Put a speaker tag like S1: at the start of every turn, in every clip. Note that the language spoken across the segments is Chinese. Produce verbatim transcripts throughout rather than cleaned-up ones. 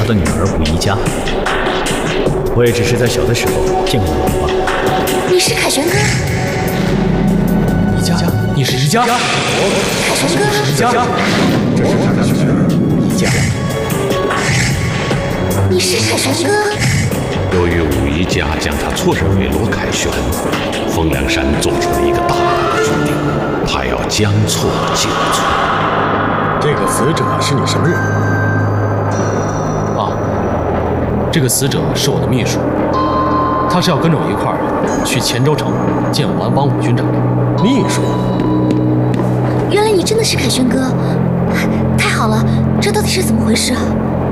S1: 的女儿武一佳，我也只是在小的时候见过你罢了。
S2: 你是凯旋哥？
S3: 一佳，你是一佳？
S2: 凯旋哥，
S3: 一佳，
S4: 这是他的女儿一佳。
S2: 你是凯旋哥？
S5: 由于武一家将他错认为罗凯旋，风凉山做出了一个大胆的决定，他要将错就错。
S4: 这个死者是你什么人？
S3: 啊，这个死者是我的秘书，他是要跟着我一块儿去黔州城见完邦武军长。
S4: 秘书？
S2: 原来你真的是凯旋哥，太好了！这到底是怎么回事啊？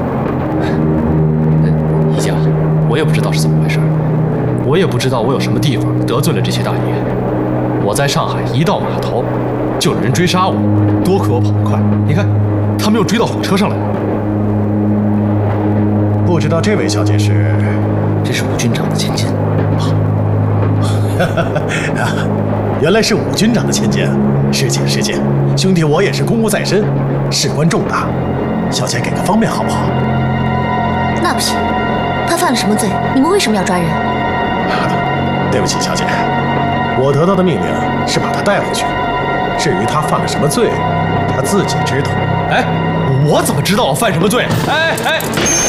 S3: 一佳，我也不知道是怎么回事，我也不知道我有什么地方得罪了这些大爷。我在上海一到码头，就有人追杀我，多亏我跑得快。你看，他们又追到火车上来了。
S4: 不知道这位小姐是？
S3: 这是武军长的千金。
S4: 原来是武军长的千金，是姐是姐，兄弟我也是公务在身，事关重大，小姐给个方便好不好？
S2: 那不行，他犯了什么罪？你们为什么要抓人？
S4: 对不起，小姐，我得到的命令是把他带回去，至于他犯了什么罪，他自己知道。
S3: 哎，我怎么知道我犯什么罪？哎哎！